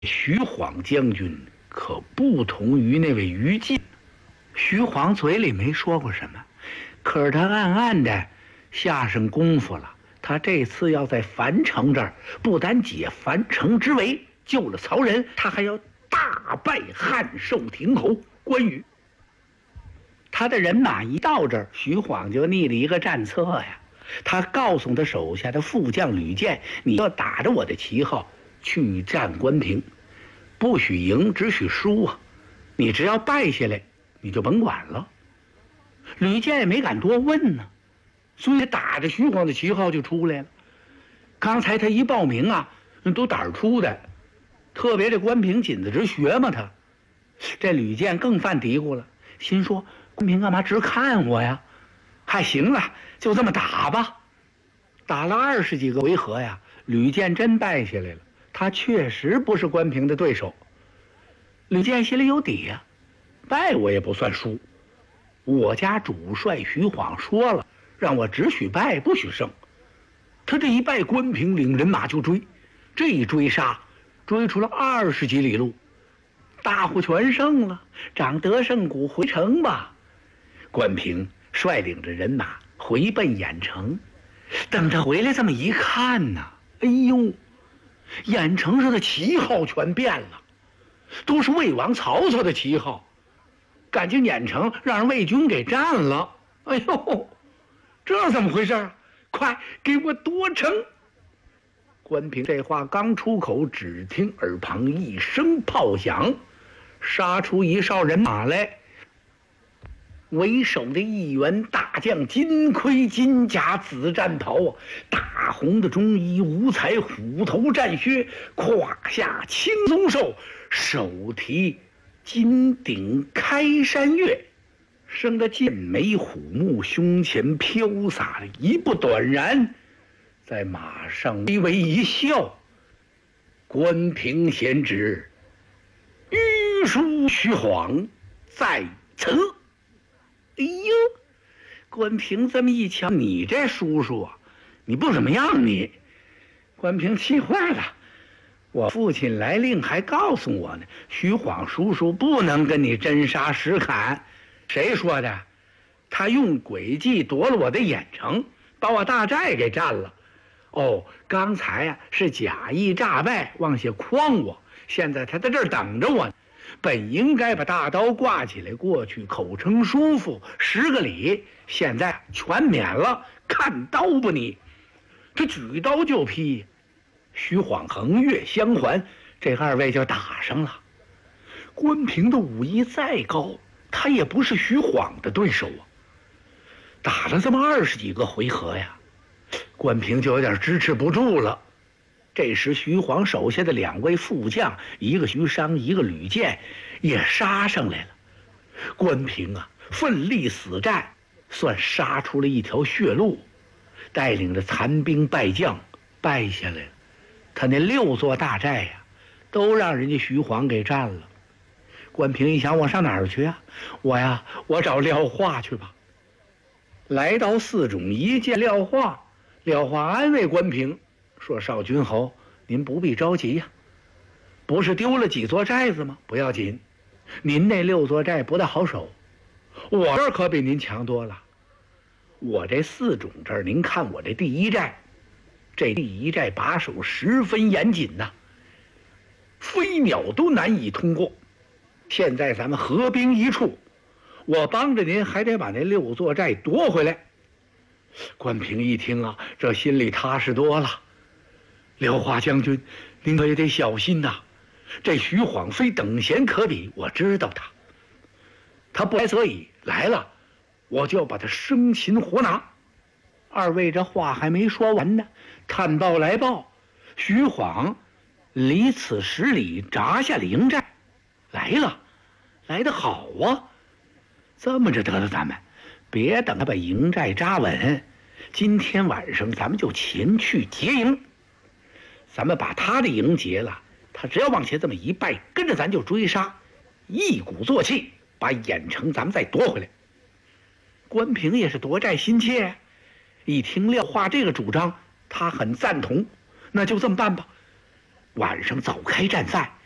徐晃将军可不同于那位于禁。徐晃嘴里没说过什么，可是他暗暗的下上功夫了。他这次要在樊城这儿，不但解樊城之围，救了曹仁，他还要大败汉寿亭侯关羽。他的人马一到这儿，徐晃就拟了一个战策呀。他告诉他手下的副将吕健：“你要打着我的旗号去战关平，不许赢，只许输啊！你只要败下来，你就甭管了。”吕健也没敢多问呢，所以打着徐晃的旗号就出来了。刚才他一报名啊，都胆儿出的，特别这关平紧着直学嘛他。这吕健更犯嘀咕了，心说关平干嘛直看我呀？还行了，就这么打吧。打了20几个回合呀，吕健真败下来了。他确实不是关平的对手。吕健心里有底呀，败我也不算输。我家主帅徐晃说了，让我只许败不许胜。他这一败，关平领人马就追，这一追杀，追出了20几里路，大获全胜了，长得胜鼓回城吧。关平率领着人马回奔郾城，等他回来这么一看呢，哎呦，郾城上的旗号全变了，都是魏王曹操的旗号，感情郾城让人魏军给占了。哎呦，这怎么回事？快给我夺城！关平这话刚出口，只听耳旁一声炮响，杀出一哨人马来。为首的一员大将，金盔金甲紫战袍，大红的中衣，五彩虎头战靴，胯下青松兽，手提金鼎开山月，生得剑眉虎目，胸前飘洒了一步短髯，在马上微微一笑：“关平贤侄，御书徐晃在此。”哎呦，关平这么一瞧，你这叔叔啊，你不怎么样你。关平气坏了，我父亲来令还告诉我呢，徐晃叔叔不能跟你真杀实砍。谁说的？他用诡计夺了我的郾城，把我大寨给占了。哦，刚才啊是假意诈败，往下诓我，现在他在这儿等着我呢。本应该把大刀挂起来过去口称叔父10个礼，现在全免了，看刀吧你！这举刀就劈，徐晃横越相还，这2位就打上了。关平的武艺再高，他也不是徐晃的对手啊。打了这么20几个回合呀，关平就有点支持不住了。这时徐晃手下的2位副将，一个徐商，一个吕健，也杀上来了。关平啊，奋力死战，算杀出了一条血路，带领着残兵败将败下来了。他那6座大寨呀，都让人家徐晃给占了。关平一想，我上哪儿去啊？我找廖化去吧。来到4种，一见廖化，廖化安慰关平说：“少君侯，您不必着急呀，不是丢了几座寨子吗？不要紧，您那6座寨不大好守，我这儿可比您强多了。我这4种这儿，您看我这第1寨，这第1寨把守十分严谨呐，飞鸟都难以通过。现在咱们合兵一处，我帮着您，还得把那6座寨夺回来。”关平一听啊，这心里踏实多了。廖化将军，您可也得小心呐！这徐晃非等闲可比，我知道他不来则已，来了我就要把他生擒活拿。2位这话还没说完呢，探报来报，徐晃离此10里扎下了营寨，来得好啊！这么着得了，咱们别等他把营寨扎稳，今天晚上咱们就前去劫营。咱们把他的营劫了，他只要往前这么一败，跟着咱就追杀，一鼓作气把郾城咱们再夺回来。关平也是夺寨心切，一听廖化这个主张，他很赞同，那就这么办吧。晚上早开战饭，